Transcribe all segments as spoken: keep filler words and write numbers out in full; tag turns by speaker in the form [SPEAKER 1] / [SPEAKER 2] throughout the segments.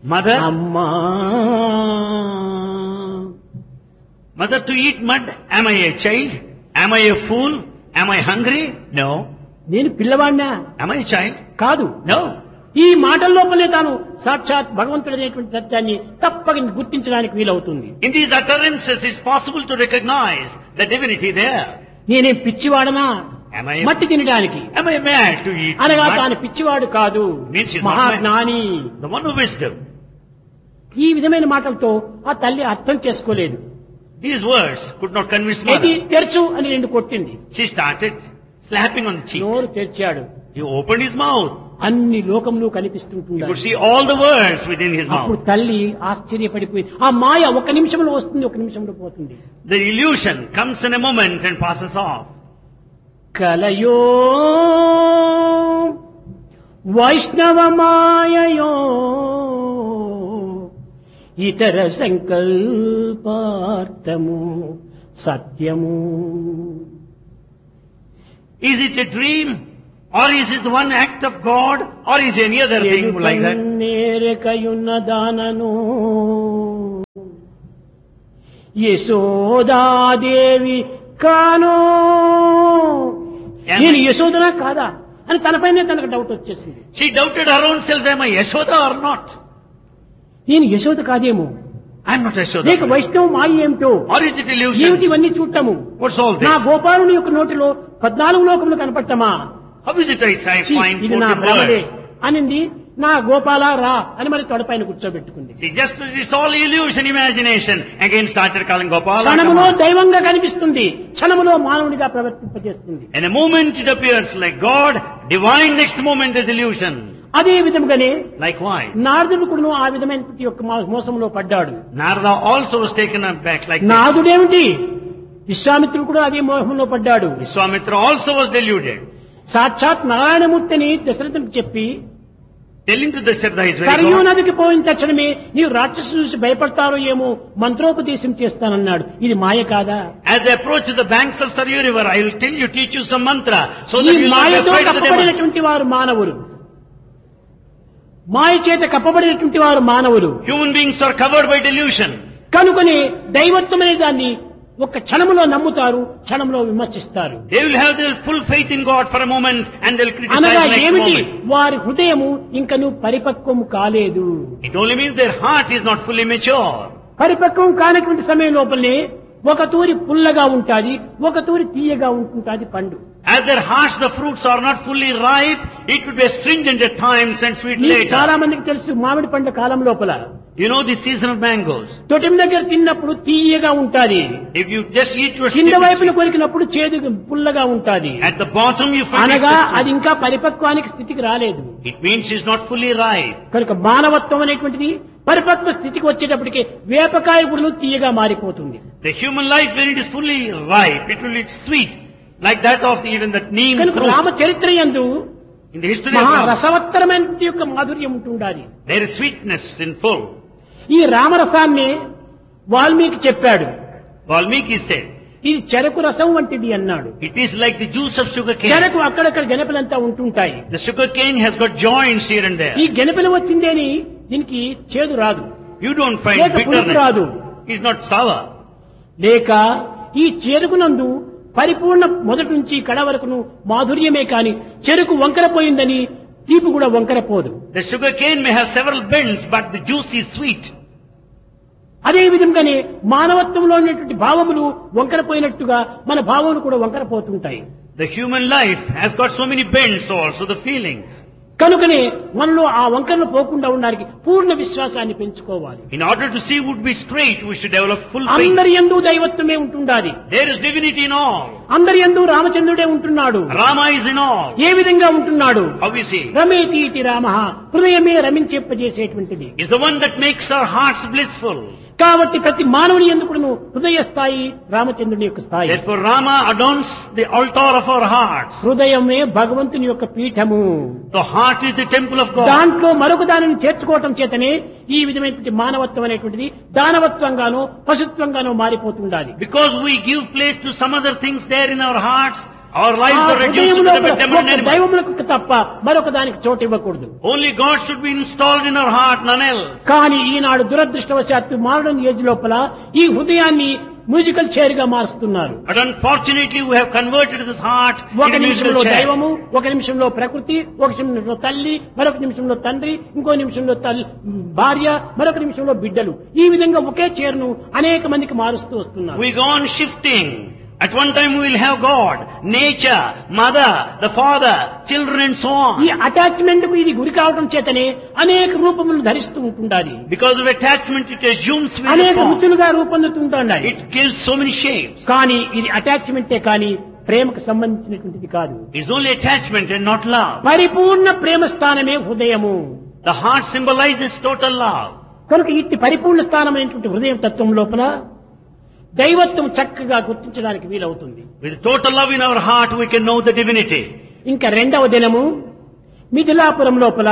[SPEAKER 1] Mother,
[SPEAKER 2] అమ్మా
[SPEAKER 1] mother, to eat mud, am I a child? Am I a fool? Am I hungry? No.
[SPEAKER 2] నేను పిల్లవాడినా?
[SPEAKER 1] Am I a child?
[SPEAKER 2] కాదు.
[SPEAKER 1] No.
[SPEAKER 2] ఈ మాటల లోపలే తాను సాక్షాత్ భగవంతుడైనటువంటి సత్యాన్ని తప్పక గుర్తించడానికి వీలవుతుంది.
[SPEAKER 1] In these utterances, it's possible to recognize the divinity there.
[SPEAKER 2] నేనేం పిచ్చివాడనా
[SPEAKER 1] Am I a,
[SPEAKER 2] మట్టి తినడానికి?
[SPEAKER 1] am I mad to eat
[SPEAKER 2] అనగా
[SPEAKER 1] mud?
[SPEAKER 2] తాను పిచ్చివాడు కాదు,
[SPEAKER 1] Means he's not
[SPEAKER 2] మహాజ్ఞాని.
[SPEAKER 1] The one of wisdom.
[SPEAKER 2] ఈ విధమైన మాటలతో ఆ తల్లి అర్థం చేసుకోలేదు.
[SPEAKER 1] These words could not convince
[SPEAKER 2] ఏది
[SPEAKER 1] mother.
[SPEAKER 2] తెరచు అని రెండు కొట్టింది.
[SPEAKER 1] She started slapping on the cheek.
[SPEAKER 2] నోరు తెరిచాడు.
[SPEAKER 1] He opened his mouth.
[SPEAKER 2] అన్ని లోకములు
[SPEAKER 1] You could
[SPEAKER 2] కనిపిస్తుంటున్నాయి.
[SPEAKER 1] see all the words within his
[SPEAKER 2] అప్పుడు
[SPEAKER 1] mouth.
[SPEAKER 2] తల్లి ఆశ్చర్యపడిపోయింది. ఆ మాయ ఒక నిమిషంలో వస్తుంది, ఒక నిమిషంలో పోతుంది.
[SPEAKER 1] The illusion comes in a moment and passes off.
[SPEAKER 2] కలయో వైష్ణవ మాయయో ఇతర సంకల్పార్థము సత్యము.
[SPEAKER 1] Is it a dream? Or is it one act of God? Or is any other thing like that?
[SPEAKER 2] నేరకయున్న దానను Yashoda Devi కానో. నేను యశోదనా కాదా అని తనపైనే తనకు డౌట్ వచ్చేసింది.
[SPEAKER 1] She doubted her own self, am I Yashoda or not?
[SPEAKER 2] నేను యశోద కాదేమో,
[SPEAKER 1] I am not Yashoda.
[SPEAKER 2] లేక వైష్ణవ మాయ ఏమిటో,
[SPEAKER 1] Or is it illusion?
[SPEAKER 2] ఏమిటి ఇవన్నీ చూడటము.
[SPEAKER 1] What's all
[SPEAKER 2] నా
[SPEAKER 1] this?
[SPEAKER 2] గోపాలుని యొక్క నోటిలో పద్నాలుగు లోకములు కనపడటమా.
[SPEAKER 1] How is it I I
[SPEAKER 2] ఛీ,
[SPEAKER 1] find
[SPEAKER 2] ఇది నా
[SPEAKER 1] fourteen
[SPEAKER 2] భ్రమలే
[SPEAKER 1] words?
[SPEAKER 2] అనింది. నా గోపాల రా అని మరి తొడపైన కూర్చోబెట్టుకుంది.
[SPEAKER 1] She just, it's all illusion, imagination. Again started calling Gopala. come
[SPEAKER 2] క్షణములో
[SPEAKER 1] on.
[SPEAKER 2] దైవంగా కనిపిస్తుంది, క్షణములో మానవుడిగా ప్రవర్తింపజేస్తుంది.
[SPEAKER 1] In a moment it appears like God, divine, next moment is illusion.
[SPEAKER 2] అదే విధముగానే
[SPEAKER 1] Likewise,
[SPEAKER 2] నారదుడు కూడా ఆ విధమైన యొక్క మా- మోసంలో పడ్డాడు.
[SPEAKER 1] Narada also was taken aback like this.
[SPEAKER 2] నారదుడేమిటి, విశ్వామిత్రుడు కూడా అదే మోహంలో పడ్డాడు.
[SPEAKER 1] Vishwamitra also was deluded.
[SPEAKER 2] సాక్షాత్ నారాయణమూర్తిని దశరథునికి చెప్పి
[SPEAKER 1] Telling to Dasharatha is very
[SPEAKER 2] Sarayu
[SPEAKER 1] good.
[SPEAKER 2] నదికి పోయిన తక్షణమే నీవు రాక్షసులు చూసి భయపడతారో ఏమో మంత్రోపదేశం చేస్తానన్నాడు. ఇది మాయ కాదా?
[SPEAKER 1] As they approach the banks of Saryu river, I will tell you, teach you some mantra, so
[SPEAKER 2] ఈ
[SPEAKER 1] that you will not be
[SPEAKER 2] మాయతో
[SPEAKER 1] afraid of the demons.
[SPEAKER 2] కప్పబడినటువంటి వారు మానవులు, మాయ చేత కప్పబడినటువంటి వారు మానవులు.
[SPEAKER 1] Human beings are covered by delusion.
[SPEAKER 2] కనుకొని దైవత్వం అనే దాన్ని ఒక క్షణములో నమ్ముతారు, క్షణంలో విమర్శిస్తారు.
[SPEAKER 1] They will have their full faith in God for a moment and they will criticize
[SPEAKER 2] అనగా
[SPEAKER 1] next
[SPEAKER 2] ఏమిటి,
[SPEAKER 1] moment.
[SPEAKER 2] వారి హృదయము ఇంకను పరిపక్వము కాలేదు.
[SPEAKER 1] It only means their heart is not fully mature.
[SPEAKER 2] పరిపక్వం కానటువంటి సమయం లోపలనే ఒక తూరి పుల్లగా ఉంటాది, ఒక తూరి తీయగా ఉంటుంటాది పండు.
[SPEAKER 1] As their hearts, the fruits are not fully ripe, it could be astringent at times and sweet
[SPEAKER 2] మీకు చాలా
[SPEAKER 1] later.
[SPEAKER 2] మందికి తెలుసు మామిడి పండు కాలం లోపల
[SPEAKER 1] You know the season of mangoes.
[SPEAKER 2] తొటిమి దగ్గర తిన్నప్పుడు తీయగా ఉంటాది,
[SPEAKER 1] If you just eat your
[SPEAKER 2] కింద
[SPEAKER 1] skin,
[SPEAKER 2] వైపున కొరికినప్పుడు చేదు పుల్లగా ఉంటాది.
[SPEAKER 1] at the bottom you find
[SPEAKER 2] అనగా
[SPEAKER 1] it
[SPEAKER 2] అది ఇంకా పరిపక్వానికి స్థితికి రాలేదు.
[SPEAKER 1] It means it's not fully ripe.
[SPEAKER 2] కనుక మానవత్వం అనేటువంటిది పరిపక్వ స్థితికి వచ్చేటప్పటికి వేపకాయ కూడా తీయగా మారిపోతుంది.
[SPEAKER 1] The human life, when it is fully ripe, it will be sweet, like that of even that neem
[SPEAKER 2] కనుక
[SPEAKER 1] fruit.
[SPEAKER 2] రామచరిత్ర యందు
[SPEAKER 1] In the history of
[SPEAKER 2] మహా
[SPEAKER 1] Rama,
[SPEAKER 2] రసవత్తరమైన యొక్క మాధుర్యం ఉంటుండాలి.
[SPEAKER 1] there is sweetness in full.
[SPEAKER 2] ఈ రామరసాన్ని వాల్మీకి చెప్పాడు.
[SPEAKER 1] Valmiki said,
[SPEAKER 2] ఇది చెరకు రసం వంటిది అన్నాడు.
[SPEAKER 1] it is like the juice of sugar cane.
[SPEAKER 2] చెరకు అక్కడక్కడ గెనపలంతా ఉంటుంటాయి.
[SPEAKER 1] The sugar cane has got joints here and there.
[SPEAKER 2] ఈ గెనపలు వచ్చిందేని దీనికి చేదు రాదు,
[SPEAKER 1] You don't find
[SPEAKER 2] లేక పులుపు
[SPEAKER 1] bitterness.
[SPEAKER 2] రాదు.
[SPEAKER 1] It's not sour.
[SPEAKER 2] లేక ఈ చెరుకునందు పరిపూర్ణ మొదటి నుంచి కడ వరకును మాధుర్యమే కాని చెరుకు వంకరపోయిందని తీపి కూడా వంకరపోదు.
[SPEAKER 1] The sugar cane may have several bends, but the juice is sweet.
[SPEAKER 2] అదే విధంగానే మానవత్వంలో ఉన్నటువంటి భావములు వంకరపోయినట్టుగా మన భావములు కూడా వంకరపోతుంటాయి.
[SPEAKER 1] The human life has got so many bends also, the feelings.
[SPEAKER 2] కనుకనే మనలో ఆ వంకరలు పోకుండా ఉండడానికి పూర్ణ విశ్వాసాన్ని పెంచుకోవాలి.
[SPEAKER 1] In order to see would be straight, we should develop full faith.
[SPEAKER 2] అందరి యందు దైవత్వమే ఉంటుండాలి.
[SPEAKER 1] There is divinity in all.
[SPEAKER 2] అందరి యందు రామచంద్రుడే ఉంటున్నాడు.
[SPEAKER 1] Rama is in all.
[SPEAKER 2] ఏ విధంగా ఉంటున్నాడు?
[SPEAKER 1] How is he?
[SPEAKER 2] రమేతీతి రామ, హృదయమే రమించేప్పజేసేటువంటిది.
[SPEAKER 1] Is the one that makes our hearts blissful.
[SPEAKER 2] కాబట్టి ప్రతి మానవుని ఎందుకును హృదయ స్థాయి రామచంద్రుని యొక్క స్థాయి.
[SPEAKER 1] Therefore Rama adorns the altar of our hearts.
[SPEAKER 2] హృదయమే భగవంతుని యొక్క Peetham.
[SPEAKER 1] The heart is the temple of God.
[SPEAKER 2] దాంట్లో మరొక దానిని చేర్చుకోవటం చేతనే ఈ విధమైనటువంటి మానవత్వం అనేటువంటిది దానవత్వంగానో పశుత్వంగానో మారిపోతుండాలి.
[SPEAKER 1] Because we give place to some other things there in our hearts, Our lives
[SPEAKER 2] ఆ
[SPEAKER 1] are reduced to
[SPEAKER 2] హృదయంలో
[SPEAKER 1] the becoming
[SPEAKER 2] ఒక
[SPEAKER 1] an animal.
[SPEAKER 2] దైవములకు తప్ప మరొక దానికి చోటు ఇవ్వకూడదు.
[SPEAKER 1] Only God should be installed in our heart, none else.
[SPEAKER 2] కానీ ఈనాడు దురదృష్టవశాత్తు మోడర్న్ ఏజ్ లోపల ఈ హృదయాన్ని మ్యూజికల్ చైర్ గా మారుస్తున్నారు.
[SPEAKER 1] But unfortunately we have converted this heart
[SPEAKER 2] ఒక
[SPEAKER 1] into a
[SPEAKER 2] నిమిషంలో
[SPEAKER 1] musical chair.
[SPEAKER 2] దైవము, ఒక నిమిషంలో ప్రకృతి, ఒక నిమిషంలో తల్లి, మరొక నిమిషంలో తండ్రి, ఇంకో నిమిషంలో తల్లి భార్య, మరొక నిమిషంలో బిడ్డలు. ఈ విధంగా ఒకే చైర్ను అనేక మందికి మారుస్తూ వస్తున్నారు.
[SPEAKER 1] We go on shifting. At one time we will have God, nature, mother, the father, children and so
[SPEAKER 2] ఈ
[SPEAKER 1] on.
[SPEAKER 2] అటాచ్మెంట్ కు ఇది గురి కావడం చేతనే అనేక రూపములను ధరిస్తూ ఉంటుండాలి.
[SPEAKER 1] Because of attachment it assumes various
[SPEAKER 2] అనేక
[SPEAKER 1] forms.
[SPEAKER 2] రుచులుగా రూపొందుతుంటాయి.
[SPEAKER 1] It gives so many shapes.
[SPEAKER 2] కానీ ఇది అటాచ్మెంటే కానీ ప్రేమకు సంబంధించినటువంటిది కాదు.
[SPEAKER 1] It's only attachment and not love.
[SPEAKER 2] పరిపూర్ణ ప్రేమ స్థానమే హృదయము.
[SPEAKER 1] The heart symbolizes total love.
[SPEAKER 2] కనుక ఇట్టి పరిపూర్ణ స్థానమైనటువంటి హృదయం తత్వం లోపల దైవత్వం చక్కగా గుర్తించడానికి వీలవుతుంది.
[SPEAKER 1] With total love in our heart we can know the divinity.
[SPEAKER 2] ఇంకా రెండవ దినము మిథిలాపురం లోపల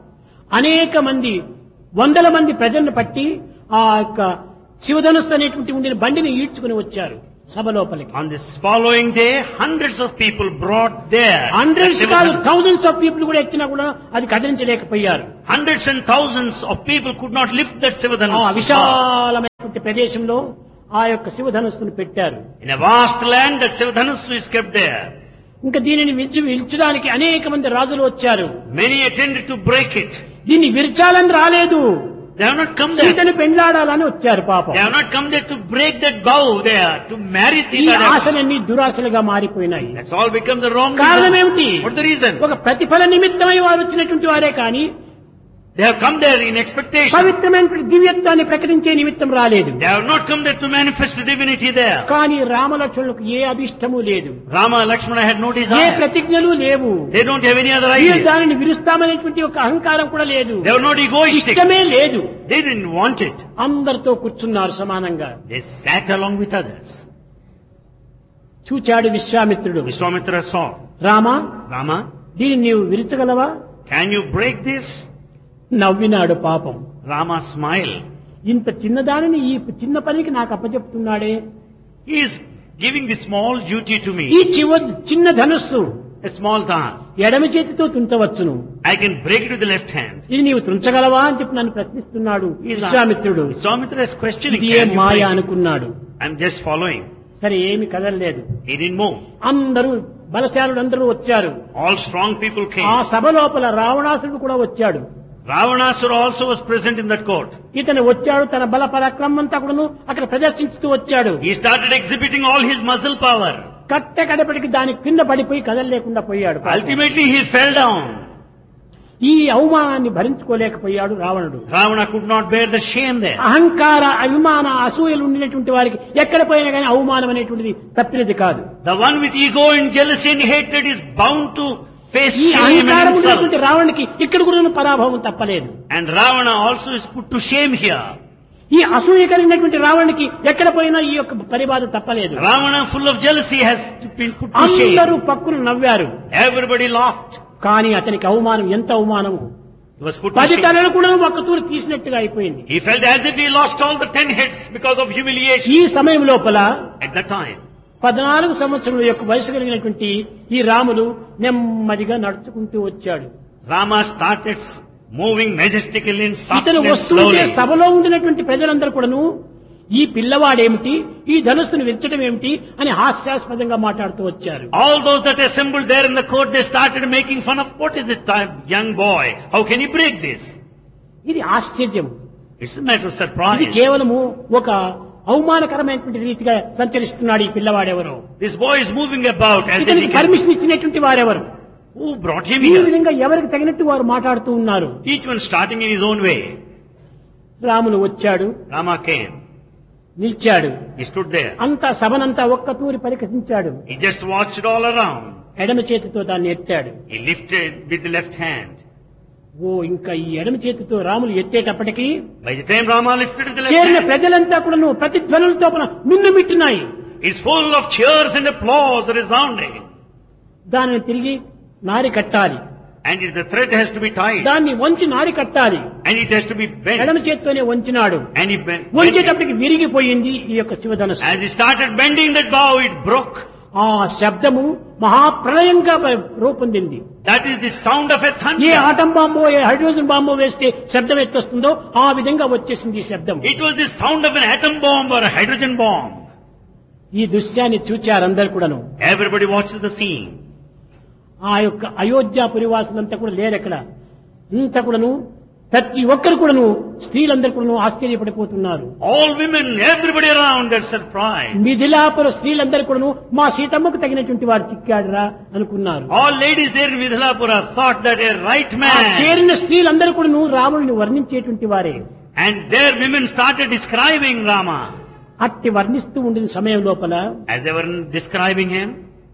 [SPEAKER 2] అనేక మంది వందల మంది ప్రజలను పట్టి ఆ యొక్క శివధనుస్సు అనేటువంటి ఉండిన బండిని ఈడ్చుకుని వచ్చారు సభ లోపలికి.
[SPEAKER 1] On this following day, hundreds of people brought there.
[SPEAKER 2] Hundreds కాదు, థౌజండ్స్ ఆఫ్ పీపుల్ కూడా ఎత్తినా కూడా అది కదిలించలేకపోయారు.
[SPEAKER 1] Hundreds and thousands of people could not lift that
[SPEAKER 2] ఆ
[SPEAKER 1] Sivadhanus.
[SPEAKER 2] విశాలమైనటువంటి ప్రదేశంలో ఆ యొక్క శివధనుస్సును పెట్టారు.
[SPEAKER 1] In a vast land, that Sivadhanus is kept there.
[SPEAKER 2] ఇంకా దీనిని విరిచి విరిచడానికి అనేక మంది రాజులు వచ్చారు.
[SPEAKER 1] Many attended to break it.
[SPEAKER 2] దీన్ని విరిచాలని రాలేదు,
[SPEAKER 1] They have not come there.
[SPEAKER 2] సీతను పెండ్లాడాలని వచ్చారు పాపం.
[SPEAKER 1] They have not come there to break that bow there, to marry
[SPEAKER 2] ఈ
[SPEAKER 1] Sita.
[SPEAKER 2] ఆశలన్నీ దురాశలుగా మారిపోయినాయి.
[SPEAKER 1] That's all become the wrong
[SPEAKER 2] కారణం
[SPEAKER 1] reason.
[SPEAKER 2] ఏమిటి?
[SPEAKER 1] What's the reason?
[SPEAKER 2] ఒక ప్రతిఫల నిమిత్తమై వారు వచ్చినటువంటి వారే కానీ
[SPEAKER 1] They have come there in expectation.
[SPEAKER 2] పవిత్రమైనటువంటి దివ్యత్వాన్ని ప్రకటించే నిమిత్తం రాలేదు.
[SPEAKER 1] They have not come there to manifest the divinity there.
[SPEAKER 2] కానీ రామలక్ష్మణులకు ఏ అభిష్టము లేదు,
[SPEAKER 1] Rama, Lakshmana had no
[SPEAKER 2] A
[SPEAKER 1] desire.
[SPEAKER 2] ప్రతిజ్ఞలు లేవు.
[SPEAKER 1] They don't have any other
[SPEAKER 2] వీరు
[SPEAKER 1] idea.
[SPEAKER 2] దానిని విరుస్తామనేటువంటి ఒక అహంకారం కూడా లేదు,
[SPEAKER 1] They were not egoistic.
[SPEAKER 2] ఇష్టమే లేదు.
[SPEAKER 1] They didn't want it.
[SPEAKER 2] అందరితో కూర్చున్నారు సమానంగా.
[SPEAKER 1] They sat along with others.
[SPEAKER 2] చూచాడు విశ్వామిత్రుడు,
[SPEAKER 1] Vishwamitra saw.
[SPEAKER 2] రామా
[SPEAKER 1] Rama,
[SPEAKER 2] దీన్ని నీవు విరచగలవా?
[SPEAKER 1] can you break this?
[SPEAKER 2] నవ్వినాడు పాపం.
[SPEAKER 1] Rama smiled.
[SPEAKER 2] ఇంత చిన్నదానిని ఈ చిన్న పనికి నాకు అప్పచెప్తున్నాడే.
[SPEAKER 1] He is giving the small duty to
[SPEAKER 2] ఈ
[SPEAKER 1] me.
[SPEAKER 2] చివ చిన్న ధనుస్సు
[SPEAKER 1] A small task.
[SPEAKER 2] ఎడమ చేతితో తుంచవచ్చును,
[SPEAKER 1] I can break it with the left hand.
[SPEAKER 2] ఇది నీవు తుంచగలవా అని చెప్పి నన్ను ప్రశ్నిస్తున్నాడు
[SPEAKER 1] He is
[SPEAKER 2] విశ్వామిత్రుడు.
[SPEAKER 1] Vishwamitra is questioning.
[SPEAKER 2] ఇది ఏ
[SPEAKER 1] Can you
[SPEAKER 2] Maya
[SPEAKER 1] break it?
[SPEAKER 2] అనుకున్నాడు.
[SPEAKER 1] I'm just following.
[SPEAKER 2] సరే ఏమి కదలలేదు.
[SPEAKER 1] He didn't move.
[SPEAKER 2] అందరూ బలశాలులందరూ వచ్చారు.
[SPEAKER 1] All strong people
[SPEAKER 2] ఆ
[SPEAKER 1] came.
[SPEAKER 2] సభ లోపల రావణాసురుడు కూడా వచ్చాడు.
[SPEAKER 1] Ravanasura also was present in that court.
[SPEAKER 2] ఇతను వచ్చాడు, తన బల పరాక్రమం అంతా కూడాను అక్కడ ప్రదర్శించుతూ వచ్చాడు.
[SPEAKER 1] He started exhibiting all his muscle power.
[SPEAKER 2] కట్టె కడపటికి దాని కింద పడిపోయి కదలలేకుండా పోయాడు.
[SPEAKER 1] Ultimately he fell down.
[SPEAKER 2] ఈ అవమానాన్ని భరించుకోలేకపోయాడు రావణుడు.
[SPEAKER 1] Ravana could not bear the shame there.
[SPEAKER 2] అహంకార అభిమాన అసూయలు ఉండినటువంటి వారికి ఎక్కడ పోయినా కానీ అవమానం అనేటువంటిది తప్పినది కాదు.
[SPEAKER 1] The one with ego and jealousy and hatred is bound to face
[SPEAKER 2] ఈ
[SPEAKER 1] shame
[SPEAKER 2] అహంకారం
[SPEAKER 1] and
[SPEAKER 2] ఉన్నటువంటి
[SPEAKER 1] insult.
[SPEAKER 2] రావణునికి ఇక్కడ కూడా పరాభవం తప్పలేదు.
[SPEAKER 1] And Ravana also is put to shame here.
[SPEAKER 2] ఈ అసూయ కలిగినటువంటి రావణునికి ఎక్కడ పోయినా ఈ యొక్క పరిబాధ తప్పలేదు.
[SPEAKER 1] Ravana, full of jealousy, has been put to
[SPEAKER 2] అందరూ
[SPEAKER 1] shame.
[SPEAKER 2] పక్కులు నవ్వారు.
[SPEAKER 1] Everybody laughed.
[SPEAKER 2] కానీ అతనికి అవమానం ఎంత అవమానము.
[SPEAKER 1] He was put to
[SPEAKER 2] పది
[SPEAKER 1] shame.
[SPEAKER 2] తలలు కూడా ఒక్క తూరు తీసినట్టుగా అయిపోయింది.
[SPEAKER 1] He felt as if he lost all the ten heads because of humiliation.
[SPEAKER 2] ఈ సమయం లోపల
[SPEAKER 1] At that time,
[SPEAKER 2] పద్నాలుగు సంవత్సరముల యొక్క వయసు కలిగినటువంటి ఈ రాములు నెమ్మదిగా నడుచుకుంటూ వచ్చాడు.
[SPEAKER 1] Rama started moving majestically and
[SPEAKER 2] ఇతను
[SPEAKER 1] softly and
[SPEAKER 2] వస్తుంటే
[SPEAKER 1] slowly.
[SPEAKER 2] సభలో ఉండినటువంటి ప్రజలందరూ కూడాను ఈ పిల్లవాడేమిటి, ఈ ధనుస్సును విరచడం ఏమిటి అని హాస్యాస్పదంగా మాట్లాడుతూ వచ్చారు.
[SPEAKER 1] All those that assembled there in the court, they started making fun of, what is this type young boy? How can he break this?
[SPEAKER 2] ఇది ఆశ్చర్యం.
[SPEAKER 1] It's a matter of
[SPEAKER 2] ఇది
[SPEAKER 1] surprise.
[SPEAKER 2] కేవలము ఒక అవమానకరమైనటువంటి రీతిగా సంచరిస్తున్నాడు ఈ పిల్లవాడెవరు.
[SPEAKER 1] This boy is moving about as if he
[SPEAKER 2] ఇతనికి
[SPEAKER 1] can.
[SPEAKER 2] Permission ఇచ్చినటువంటి వారెవరు.
[SPEAKER 1] Who brought him
[SPEAKER 2] ఈ
[SPEAKER 1] here?
[SPEAKER 2] విధంగా ఎవరికి తగినట్టు వారు మాట్లాడుతూ ఉన్నారు.
[SPEAKER 1] Each one starting in his own way.
[SPEAKER 2] Ramulu వచ్చాడు,
[SPEAKER 1] Rama came.
[SPEAKER 2] నిలిచాడు.
[SPEAKER 1] He stood there.
[SPEAKER 2] అంతా సభనంతా ఒక్క తూరి పరికసించాడు.
[SPEAKER 1] He just watched all around.
[SPEAKER 2] ఎడమ చేతితో దాన్ని ఎత్తాడు.
[SPEAKER 1] He lifted with the left hand.
[SPEAKER 2] ఓ ఇంకా ఈ ఎడమ చేతితో Ramulu ఎత్తేటప్పటికీ
[SPEAKER 1] By the time Rama lifted with the left
[SPEAKER 2] చేరిన
[SPEAKER 1] hand,
[SPEAKER 2] ప్రజలంతా కూడా ప్రతిధ్వనులతో మిన్నుమిట్టున్నాయి.
[SPEAKER 1] it's full of cheers and applause resounding.
[SPEAKER 2] దానిని తిరిగి నారి కట్టాలి,
[SPEAKER 1] And the thread has to be tied.
[SPEAKER 2] దాన్ని వంచి నారి కట్టాలి.
[SPEAKER 1] And it has to be bent.
[SPEAKER 2] ఎడమ చేత్తోనే వంచినాడు.
[SPEAKER 1] And he bent. bent it.
[SPEAKER 2] వంచేటప్పటికి విరిగిపోయింది ఈ యొక్క శివధనుస్సు.
[SPEAKER 1] As he started bending that bow, it broke.
[SPEAKER 2] ఆ శబ్దము మహాప్రళయంగా రూపొందింది.
[SPEAKER 1] That is the sound of a
[SPEAKER 2] A
[SPEAKER 1] thunder.
[SPEAKER 2] Atom బాంబో A hydrogen బాంబో వేస్తే శబ్దం ఎట్లొస్తుందో ఆ విధంగా వచ్చేసింది ఈ శబ్దం.
[SPEAKER 1] It was the sound of an atom bomb or a hydrogen bomb.
[SPEAKER 2] ఈ దృశ్యాన్ని చూచారు అందరు కూడాను.
[SPEAKER 1] Everybody watched the scene.
[SPEAKER 2] ఆ యొక్క అయోధ్య పురివాసులంతా కూడా లేరక్కడ. ఇంత కూడాను ప్రతి ఒక్కరు కూడాను స్త్రీలందరూ కూడాను ఆశ్చర్యపడిపోతున్నారు.
[SPEAKER 1] All women, everybody around, they're surprised.
[SPEAKER 2] Mithilapura స్త్రీలందరూ కూడాను మా సీతమ్మకు తగినటువంటి వారు చిక్కాడురా అనుకున్నారు.
[SPEAKER 1] All ladies there in Vidhalapura thought that a right
[SPEAKER 2] ఆ
[SPEAKER 1] man.
[SPEAKER 2] చేరిన స్త్రీలందరూ కూడాను రాముడిని వర్ణించేటువంటి వారే.
[SPEAKER 1] And there women started describing Rama.
[SPEAKER 2] అట్టి వర్ణిస్తూ ఉండిన సమయం లోపల
[SPEAKER 1] As they were describing him,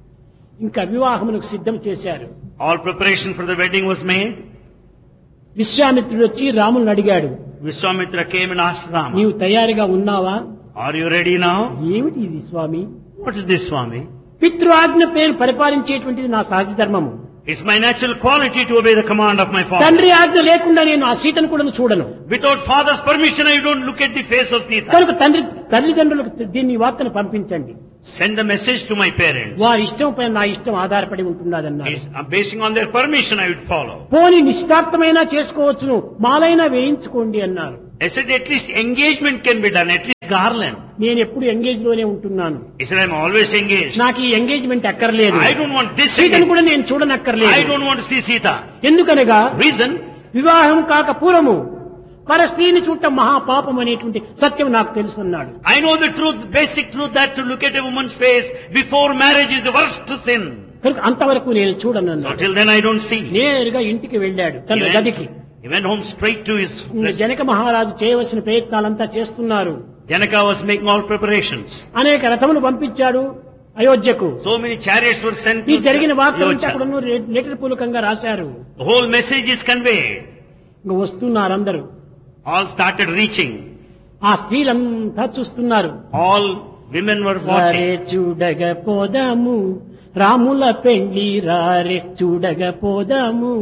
[SPEAKER 2] ఇంకా వివాహమునకు సిద్ధం చేశారు.
[SPEAKER 1] all preparation for the wedding was made.
[SPEAKER 2] విశ్వామిత్రుడు వచ్చి రాముని అడిగాడు,
[SPEAKER 1] Vishwamitra came and asked Rama,
[SPEAKER 2] నీవు తయారుగా ఉన్నావా?
[SPEAKER 1] are you ready now?
[SPEAKER 2] ఏమిటి ఇది స్వామి?
[SPEAKER 1] What is this, Swami?
[SPEAKER 2] పితృఆజ్ఞ పేరు పరిపాలించేటువంటిది నా సహజ ధర్మము.
[SPEAKER 1] It's my natural quality to obey the command of my father.
[SPEAKER 2] తండ్రి ఆజ్ఞ లేకుండా నేను ఆ సీతను కూడా చూడను.
[SPEAKER 1] Without father's permission, I don't look at the face of Sita.
[SPEAKER 2] కనుక తండ్రి తల్లిదండ్రులకు దీన్ని వార్తను పంపించండి.
[SPEAKER 1] Send the message to my parents.
[SPEAKER 2] వారి ఇష్టం పైన నా ఇష్టం ఆధారపడి ఉంటున్నదన్నారు.
[SPEAKER 1] It's- uh, Basing on their permission, I would follow.
[SPEAKER 2] పోని నిశ్చితార్థమైనా చేసుకోవచ్చును, మాలైనా వేయించుకోండి అన్నారు.
[SPEAKER 1] I said at least engagement can be done, at least garland.
[SPEAKER 2] నేను ఎప్పుడు ఎంగేజ్ లోనే ఉంటున్నాను.
[SPEAKER 1] He said, I'm always engaged.
[SPEAKER 2] నాకు ఈ ఎంగేజ్మెంట్ అక్కర్లేదు.
[SPEAKER 1] I don't want this
[SPEAKER 2] సీతను
[SPEAKER 1] engagement.
[SPEAKER 2] కూడా నేను చూడనక్కర్లేదు.
[SPEAKER 1] I don't want to see Sita.
[SPEAKER 2] ఎందుకనగా
[SPEAKER 1] Reason,
[SPEAKER 2] వివాహం కాక పూర్వము పర స్త్రీని చూడటం మహాపాపం అనేటువంటి సత్యం నాకు తెలుసున్నాడు.
[SPEAKER 1] I know the truth, basic truth that to look at a woman's face before marriage is the worst sin.
[SPEAKER 2] కనుక అంతవరకు నేను
[SPEAKER 1] So
[SPEAKER 2] చూడనన్నాడు.
[SPEAKER 1] till then I don't see.
[SPEAKER 2] నేరుగా ఇంటికి వెళ్ళాడు
[SPEAKER 1] He
[SPEAKER 2] తన
[SPEAKER 1] went,
[SPEAKER 2] గదికి.
[SPEAKER 1] he went home straight to his
[SPEAKER 2] ఇంకా జనక మహారాజు చేయవలసిన ప్రయత్నాలంతా చేస్తున్నారు.
[SPEAKER 1] Janaka was making all preparations.
[SPEAKER 2] అనేక రథములు పంపించాడు అయోధ్యకు.
[SPEAKER 1] So many chariots were sent
[SPEAKER 2] ఈ
[SPEAKER 1] to
[SPEAKER 2] జరిగిన వార్తలంతా
[SPEAKER 1] Ayodhya.
[SPEAKER 2] కూడా లెటర్ పూలకంగా రాశారు.
[SPEAKER 1] The whole message is conveyed.
[SPEAKER 2] ఇంకా వస్తున్నారు అందరూ.
[SPEAKER 1] All started reaching.
[SPEAKER 2] ఆ స్త్రీలంతా చూస్తున్నారు.
[SPEAKER 1] All women were
[SPEAKER 2] రారే
[SPEAKER 1] watching.
[SPEAKER 2] చూడగపోదాము రాముల పెండ్లి, రారే చూడగపోదాము,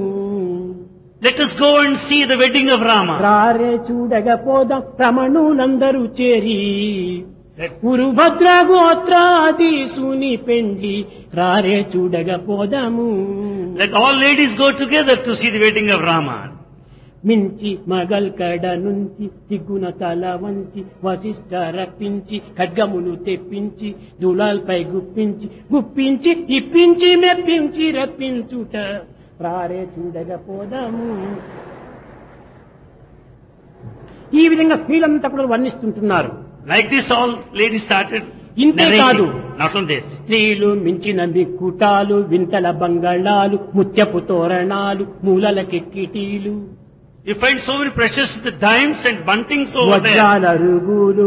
[SPEAKER 1] Let us go and see the wedding of Rama.
[SPEAKER 2] రారే చూడగపోదాం రమణులందరూ చేరి,
[SPEAKER 1] Let,
[SPEAKER 2] ఉరుభద్ర గోత్రాధీసుని పెండ్లి, రారే చూడగపోదాము.
[SPEAKER 1] let all ladies go together to see the wedding of Rama.
[SPEAKER 2] మించి మగల్ కడ నుంచి సిగ్గున తల వంచి, వశిష్ఠ రప్పించి ఖడ్గములు తెప్పించి, దూలాల్పై గుప్పించి గుప్పించి ఇప్పించి మెప్పించి రప్పించుట, రారే చూడగపోదాము. ఈ విధంగా స్త్రీలంతా కూడా వర్ణిస్తుంటున్నారు.
[SPEAKER 1] Like this all ladies started
[SPEAKER 2] ఇంతే కాదు.
[SPEAKER 1] narrating. Not on this.
[SPEAKER 2] స్త్రీలు మించిన మిక్కుటాలు, వింతల బంగాళాలు, ముత్యపు తోరణాలు, మూలలకెక్కిటీలు,
[SPEAKER 1] You find so many precious the dimes and buntings over there.
[SPEAKER 2] వజ్రాల రుగులు,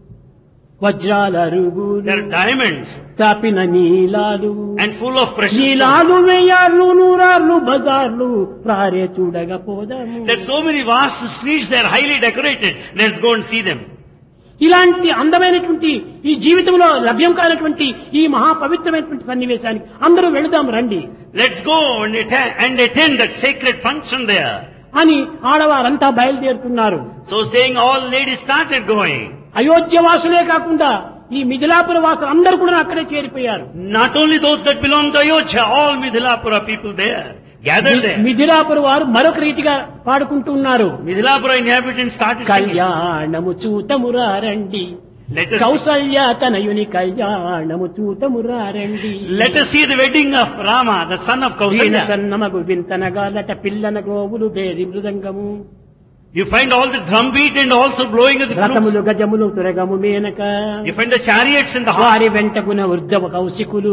[SPEAKER 2] వజ్రాల రుగులు,
[SPEAKER 1] There are diamonds
[SPEAKER 2] తాపిన నీలాలు,
[SPEAKER 1] and full of precious stones.
[SPEAKER 2] నీలాలు వెయ్యార్లు నూరార్లు బజార్లు, రారే చూడగపోదాము.
[SPEAKER 1] There are so many vast streets, they are highly decorated. Let's go and see them.
[SPEAKER 2] ఇలాంటి అందమైనటువంటి ఈ జీవితంలో లభ్యం కానటువంటి ఈ మహాపవిత్రమైనటువంటి సన్నివేశానికి అందరూ వెళదాం రండి
[SPEAKER 1] Let's go and attend, and attend that sacred function there.
[SPEAKER 2] అని ఆడవారంతా బయలుదేరుతున్నారు.
[SPEAKER 1] So saying, all ladies started going.
[SPEAKER 2] Ayodhya వాసులే కాకుండా ఈ మిథిలాపుర వాసులు అందరూ కూడా అక్కడే చేరిపోయారు.
[SPEAKER 1] Not only those that belong to Ayodhya, all Midhilapura people there, gathered there.
[SPEAKER 2] Mithilapura వారు మరొక రీతిగా పాడుకుంటూ ఉన్నారు.
[SPEAKER 1] Midhilapura inhabitants started singing.
[SPEAKER 2] కళ్యాణము చూతమురారండి,
[SPEAKER 1] Let us,
[SPEAKER 2] కౌసల్య తనయుని కళ్యాణము చూతమురారండి,
[SPEAKER 1] let us see the wedding of Rama, the son of Kausalya.
[SPEAKER 2] సన్నమగు వింతనగాలట పిల్లన గోవులు బేరి మృదంగము,
[SPEAKER 1] You find all the drum beat and also blowing of the
[SPEAKER 2] రథములు
[SPEAKER 1] flutes.
[SPEAKER 2] గజములు తురగము Menaka,
[SPEAKER 1] You find the chariots and the horses.
[SPEAKER 2] వారి వెంటగున వృద్ధవ కౌశికులు,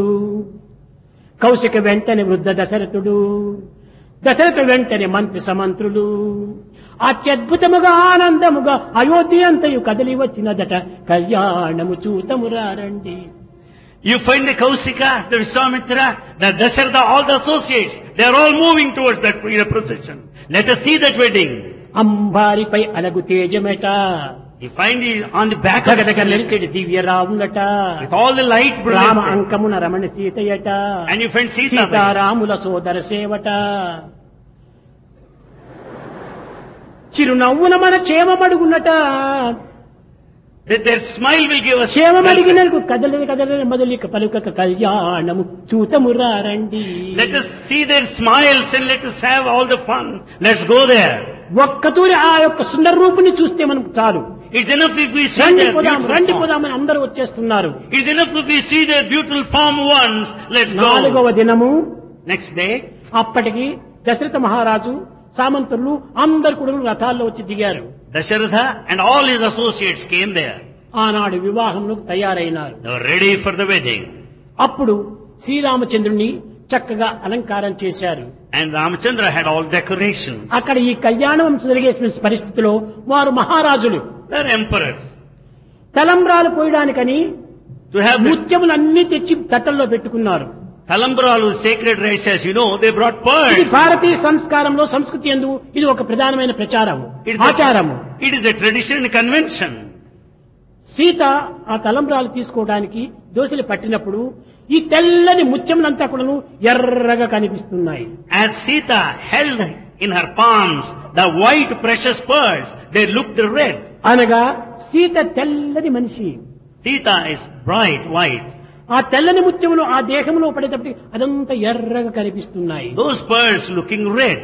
[SPEAKER 2] కౌశిక వెంటనే వృద్ధ దశరథుడు, దశరథ వెంటనే మంత్రి సమంత్రులు, అత్యద్భుతముగా ఆనందముగా అయోధ్య అంతయు కదిలి వచ్చినదట, కళ్యాణము చూతమురారండి.
[SPEAKER 1] You find the Kausika, the Vishwamitra, the Dasharatha, all the associates. They are all moving towards that in a procession. Let us see that wedding.
[SPEAKER 2] అంబారిపై అలగు తేజమెట,
[SPEAKER 1] You find it on the back of
[SPEAKER 2] గగదగ
[SPEAKER 1] the
[SPEAKER 2] మెరిసెడి Divya రాములట,
[SPEAKER 1] with all the light
[SPEAKER 2] Rama
[SPEAKER 1] brilliant.
[SPEAKER 2] అంకమున Ramana సీతయట,
[SPEAKER 1] And you find Sita.
[SPEAKER 2] సీతారాముల సోదర సేవట, చిరునవ్వున మన క్షేమమడుగునట,
[SPEAKER 1] That their smile will give us
[SPEAKER 2] క్షేమం
[SPEAKER 1] welcome.
[SPEAKER 2] అడిగినకు కదలని కదలని మొదలిక పలుకక కళ్యాణము చూతమురారండి.
[SPEAKER 1] Let us see their smiles and let us have all the fun. Let's go there.
[SPEAKER 2] ఒక్కతూరి ఆ యొక్క సుందర రూపుని చూస్తే మనకు చాలు.
[SPEAKER 1] It's enough if we see
[SPEAKER 2] రండి
[SPEAKER 1] their
[SPEAKER 2] పోదాం
[SPEAKER 1] beautiful
[SPEAKER 2] రండి
[SPEAKER 1] form.
[SPEAKER 2] పోదామని అందరూ వచ్చేస్తున్నారు.
[SPEAKER 1] It's enough if we see their beautiful form once. Let's
[SPEAKER 2] నాలుగవ
[SPEAKER 1] go.
[SPEAKER 2] దినము
[SPEAKER 1] Next day,
[SPEAKER 2] అప్పటికి దశరథ మహారాజు సామంతులు అందరు కూడా రథాల్లో వచ్చి దిగారు.
[SPEAKER 1] Dasharatha and all his associates came there.
[SPEAKER 2] ఆనాడు వివాహంలో తయారైనారు.
[SPEAKER 1] They were ready for the wedding.
[SPEAKER 2] అప్పుడు శ్రీరామచంద్రుని చక్కగా అలంకారం చేశారు.
[SPEAKER 1] And Ramachandra had all decorations.
[SPEAKER 2] అక్కడ ఈ కళ్యాణం జరిగే పరిస్థితిలో వారు మహారాజులు
[SPEAKER 1] They're emperors.
[SPEAKER 2] తలంబ్రాలు పోయడానికని
[SPEAKER 1] To have the
[SPEAKER 2] ముత్యములన్నీ తెచ్చి తట్టల్లో పెట్టుకున్నారు.
[SPEAKER 1] Talambralu sacred rice, as you know, they brought
[SPEAKER 2] ఇది
[SPEAKER 1] pearls.
[SPEAKER 2] భారతీయ సంస్కారంలో సంస్కృతి యందు ఇది ఒక ప్రధానమైన ప్రచారము
[SPEAKER 1] It is a-
[SPEAKER 2] ఆచారము.
[SPEAKER 1] It is a tradition and convention.
[SPEAKER 2] Sita ఆ తలంబ్రాలు తీసుకోవడానికి దోశలు పట్టినప్పుడు ఈ తెల్లని ముత్యములంతా కూడాను ఎర్రగా కనిపిస్తున్నాయి.
[SPEAKER 1] As Sita held in her palms the white precious pearls, they looked red.
[SPEAKER 2] అనగా సీత తెల్లని మనిషి.
[SPEAKER 1] Sita is bright white.
[SPEAKER 2] ఆ తెల్లని ముత్యములు ఆ దేహంలో పడేటప్పటికి అదంతా ఎర్రగా కనిపిస్తున్నాయి.
[SPEAKER 1] Those pearls looking red.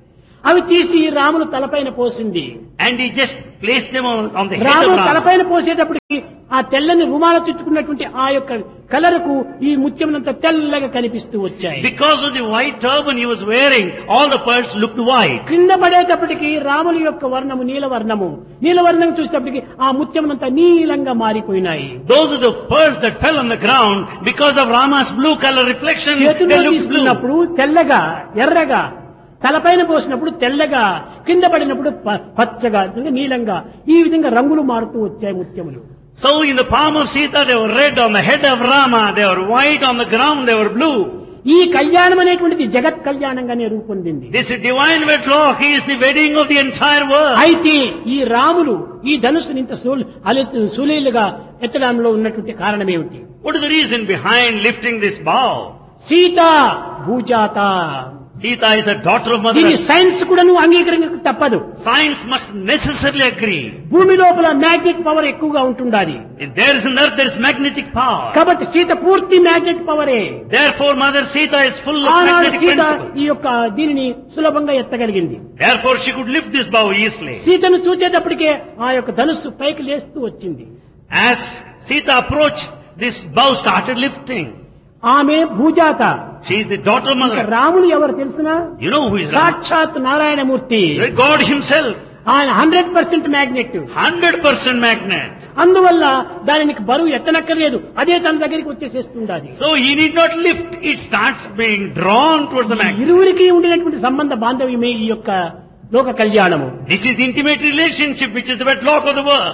[SPEAKER 2] అవి తీసి రాములు తలపైన పోసింది.
[SPEAKER 1] And he just placed them on, on the head
[SPEAKER 2] Ramulu
[SPEAKER 1] of Rama.
[SPEAKER 2] తలపైన పోసేటప్పటికి ఆ తెల్లని రుమాల చుట్టుకున్నటువంటి ఆ యొక్క కలరుకు ఈ ముత్యములంతా తెల్లగా కనిపిస్తూ వచ్చాయి.
[SPEAKER 1] Because of the white turban he was wearing, all the pearls looked white.
[SPEAKER 2] కింద పడేటప్పటికి రాముని యొక్క వర్ణము నీలవర్ణము. నీలవర్ణం చూసేటప్పటికి ఆ ముత్యములంతా నీలంగా మారిపోయినాయి.
[SPEAKER 1] Those are the pearls that fell on the ground because of Rama's blue color reflection.
[SPEAKER 2] చేతుల్లో
[SPEAKER 1] They looked blue.
[SPEAKER 2] తీసుకున్నప్పుడు తెల్లగా ఎర్రగా, తలపైన పోసినప్పుడు తెల్లగా, కింద పడినప్పుడు ప- పచ్చగా, అంటే నీలంగా, ఈ విధంగా రంగులు మారుతూ వచ్చాయి ముత్యములు.
[SPEAKER 1] So in the palm of Sita they were red, on the head of Rama they were white, on the ground they were blue.
[SPEAKER 2] ఈ కళ్యాణం అనేటువంటిది జగత్ కళ్యాణంగానే రూపొందింది.
[SPEAKER 1] This is divine wedlock. He is the wedding of the entire world.
[SPEAKER 2] అయితే ఈ రాములు ఈ ధనుస్సుని ఇంత సూల్- అలి- సులీలుగా ఎత్తడంలో ఉన్నటువంటి కారణం ఏమిటి?
[SPEAKER 1] What is the reason behind lifting this bow?
[SPEAKER 2] Sita భూజాత.
[SPEAKER 1] Sita is the daughter of Mother
[SPEAKER 2] దీని
[SPEAKER 1] Earth.
[SPEAKER 2] సైన్స్ కూడాను అంగీకరించక తప్పదు.
[SPEAKER 1] Science must necessarily agree.
[SPEAKER 2] భూమి లోపల మ్యాగ్నెట్ పవర్ ఎక్కువగా ఉంటుండాలి.
[SPEAKER 1] If there is an earth, there is magnetic power.
[SPEAKER 2] కాబట్టి సీత పూర్తి magnet పవరే.
[SPEAKER 1] Therefore Mother Sita is full of
[SPEAKER 2] ఆనాడు
[SPEAKER 1] magnetic
[SPEAKER 2] సీత
[SPEAKER 1] principle.
[SPEAKER 2] ఈ యొక్క దీనిని సులభంగా ఎత్తగలిగింది.
[SPEAKER 1] Therefore she could lift this bow easily.
[SPEAKER 2] సీతను చూచేటప్పటికే ఆ యొక్క ధనుస్సు పైకి లేస్తూ వచ్చింది.
[SPEAKER 1] As Sita approached, this bow started lifting.
[SPEAKER 2] ఆమె భూజాత.
[SPEAKER 1] She is the daughter of Mother
[SPEAKER 2] ఇక
[SPEAKER 1] Earth.
[SPEAKER 2] రాముడు ఎవరు తెలుసునా?
[SPEAKER 1] You know who is Rama?
[SPEAKER 2] సాక్షాత్ నారాయణమూర్తి.
[SPEAKER 1] God himself.
[SPEAKER 2] ఆయన hundred percent magnet.
[SPEAKER 1] one hundred percent magnet.
[SPEAKER 2] అందువల్ల దానికి బరువు ఎత్తనక్కర్లేదు, అదే తన దగ్గరికి వచ్చేసేస్తుండాలి.
[SPEAKER 1] So he need not lift. It starts being drawn towards the magnet.
[SPEAKER 2] ఇరువురికి ఉండినటువంటి సంబంధ బాంధవ్యమే ఈ యొక్క లోక కళ్యాణము.
[SPEAKER 1] This is the intimate relationship which is the wedlock of the world.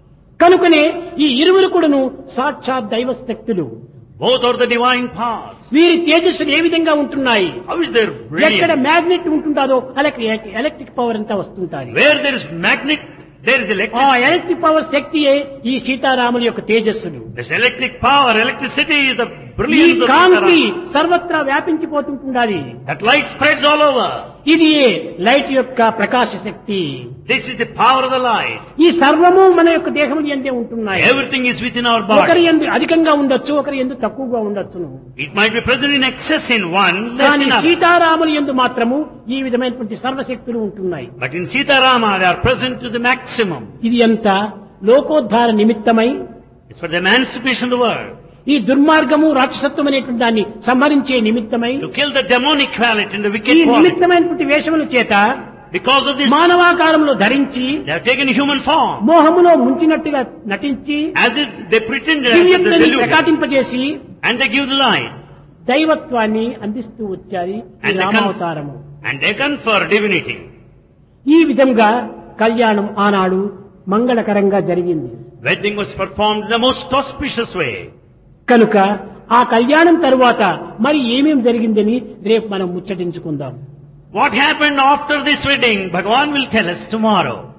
[SPEAKER 2] కనుకనే ఈ ఇరువురు కూడాను సాక్షాత్ దైవ శక్తులు.
[SPEAKER 1] Both are the divine powers.
[SPEAKER 2] వీరి తేజస్సులు ఏ విధంగా ఉంటున్నాయి?
[SPEAKER 1] How is their
[SPEAKER 2] ఎక్కడ
[SPEAKER 1] brilliance?
[SPEAKER 2] మ్యాగ్నెట్ ఉంటుందో ఎలక్ట్రిక్ ఎలక్ట్రిక్ పవర్ అంతా వస్తుంటారు.
[SPEAKER 1] Where there is magnet, there is
[SPEAKER 2] ఆ
[SPEAKER 1] electricity.
[SPEAKER 2] ఎలక్ట్రిక్ పవర్ శక్తియే ఈ సీతారాముల యొక్క తేజస్సులు.
[SPEAKER 1] This electric power, electricity is the
[SPEAKER 2] ఈ
[SPEAKER 1] brilliance of
[SPEAKER 2] కాంతి
[SPEAKER 1] Sitaram.
[SPEAKER 2] సర్వత్రా వ్యాపించిపోతుంటుండాలి.
[SPEAKER 1] That light spreads all over.
[SPEAKER 2] ఇది లైట్ యొక్క ప్రకాశ శక్తి.
[SPEAKER 1] This is the power of the light.
[SPEAKER 2] ఈ సర్వము మన యొక్క దేహం యందే ఉంటున్నాయి.
[SPEAKER 1] Everything is within our
[SPEAKER 2] ఒకరి
[SPEAKER 1] body.
[SPEAKER 2] యందు అధికంగా ఉండొచ్చు, ఒకరి యందు తక్కువగా ఉండొచ్చును.
[SPEAKER 1] It might be present in excess in one, less
[SPEAKER 2] కానీ
[SPEAKER 1] in other.
[SPEAKER 2] సీతారాముల యందు మాత్రము ఈ విధమైనటువంటి సర్వశక్తులు ఉంటున్నాయి.
[SPEAKER 1] But in Sitarama, they are present to the maximum.
[SPEAKER 2] ఇది అంతా లోకోద్ధార నిమిత్తమై
[SPEAKER 1] It's for the emancipation of the world.
[SPEAKER 2] ఈ దుర్మార్గము రాక్షసత్వం అనేటువంటి దాన్ని సంహరించే నిమిత్తమై
[SPEAKER 1] To kill the demonic quality and the
[SPEAKER 2] ఈ
[SPEAKER 1] wicked quality.
[SPEAKER 2] నిమిత్తమైనటువంటి వేషముల చేత
[SPEAKER 1] Because of this,
[SPEAKER 2] మానవాకారంలో ధరించి
[SPEAKER 1] they have taken human form.
[SPEAKER 2] మోహములో ముంచినట్టుగా నటించి
[SPEAKER 1] As if they pretended as if they
[SPEAKER 2] దివ్యత్వాన్ని
[SPEAKER 1] deluded.
[SPEAKER 2] ప్రకాటింపజేసి
[SPEAKER 1] And they give the light.
[SPEAKER 2] దైవత్వాన్ని అందిస్తూ వచ్చారు ఈ
[SPEAKER 1] And they,
[SPEAKER 2] రామావతారము.
[SPEAKER 1] con- and they confer divinity.
[SPEAKER 2] ఈ విధంగా కళ్యాణం ఆనాడు మంగళకరంగా జరిగింది.
[SPEAKER 1] Wedding was performed in the most auspicious way.
[SPEAKER 2] కనుక ఆ కళ్యాణం తరువాత మరి ఏమేం జరిగిందని రేపు మనం ముచ్చటించుకుందాం.
[SPEAKER 1] What happened after this wedding, Bhagavan will tell us tomorrow.